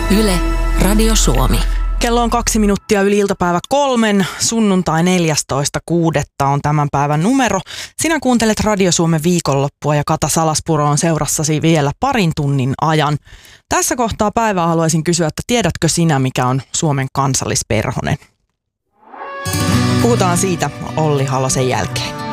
Yle, Radio Suomi. Kello on 2 minuuttia yli iltapäivä 3. Sunnuntai 14.6. on tämän päivän numero. Sinä kuuntelet Radio Suomen viikonloppua ja Kata Salaspuro on seurassasi vielä parin tunnin ajan. Tässä kohtaa päivää haluaisin kysyä, että tiedätkö sinä, mikä on Suomen kansallisperhonen? Puhutaan siitä Olli Halosen jälkeen.